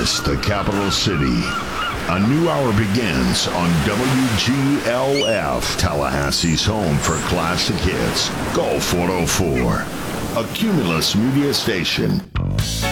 Columbus, the capital city. A new hour begins on WGLF, Tallahassee's home for classic hits. Golf 104, a Cumulus media station.